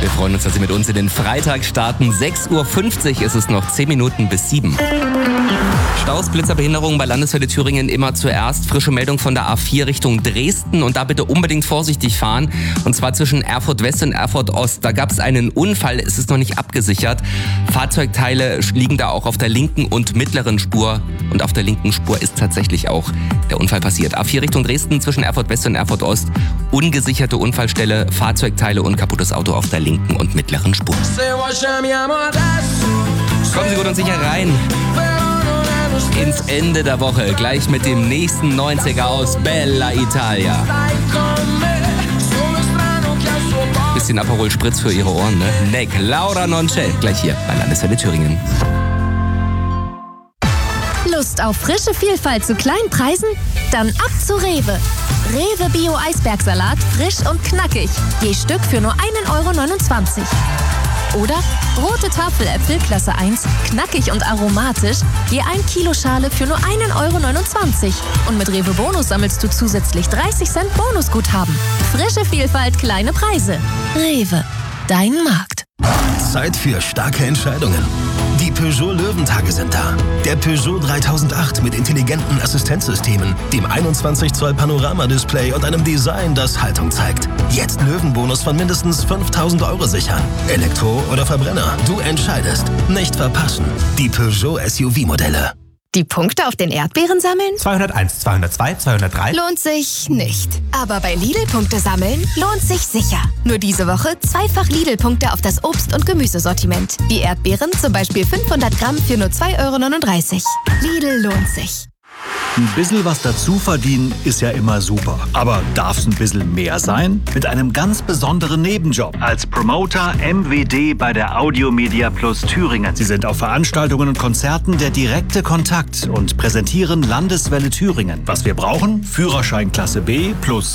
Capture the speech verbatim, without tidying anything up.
Wir freuen uns, dass Sie mit uns in den Freitag starten. sechs Uhr fünfzig ist es noch, zehn Minuten bis sieben. Staus, Blitzerbehinderungen bei Landeswelle Thüringen immer zuerst. Frische Meldung von der A vier Richtung Dresden und da bitte unbedingt vorsichtig fahren. Und zwar zwischen Erfurt West und Erfurt Ost. Da gab es einen Unfall, es ist noch nicht abgesichert. Fahrzeugteile liegen da auch auf der linken und mittleren Spur. Und auf der linken Spur ist tatsächlich auch der Unfall passiert. A vier Richtung Dresden zwischen Erfurt West und Erfurt Ost. Ungesicherte Unfallstelle, Fahrzeugteile und kaputtes Auto auf der linken und mittleren Spur. Kommen Sie gut und sicher rein ins Ende der Woche, gleich mit dem nächsten neunziger aus Bella Italia. Bisschen Aperol Spritz für Ihre Ohren, ne? Neck, Laura Non c'è, gleich hier bei Landeswelle Thüringen. Lust auf frische Vielfalt zu kleinen Preisen? Dann ab zu Rewe. Rewe Bio Eisbergsalat, frisch und knackig. Je Stück für nur ein Euro neunundzwanzig. Oder rote Tafeläpfel Klasse eins, knackig und aromatisch, je ein Kilo Schale für nur ein Euro neunundzwanzig. Und mit Rewe Bonus sammelst du zusätzlich dreißig Cent Bonusguthaben. Frische Vielfalt, kleine Preise. Rewe, dein Markt. Zeit für starke Entscheidungen. Die Peugeot Löwentage sind da. Der Peugeot dreitausendacht mit intelligenten Assistenzsystemen, dem einundzwanzig Zoll Panoramadisplay und einem Design, das Haltung zeigt. Jetzt Löwenbonus von mindestens fünftausend Euro sichern. Elektro oder Verbrenner, du entscheidest. Nicht verpassen. Die Peugeot S U V-Modelle. Die Punkte auf den Erdbeeren sammeln? zweihunderteins, zweihundertzwei, zweihundertdrei. Lohnt sich nicht. Aber bei Lidl-Punkte sammeln lohnt sich sicher. Nur diese Woche zweifach Lidl-Punkte auf das Obst- und Gemüsesortiment. Die Erdbeeren zum Beispiel fünfhundert Gramm für nur zwei Euro neununddreißig. Lidl lohnt sich. Ein bisschen was dazu verdienen ist ja immer super. Aber darf es ein bisschen mehr sein? Mit einem ganz besonderen Nebenjob. Als Promoter M W D bei der Audiomedia Plus Thüringen. Sie sind auf Veranstaltungen und Konzerten der direkte Kontakt und präsentieren Landeswelle Thüringen. Was wir brauchen? Führerschein Klasse B plus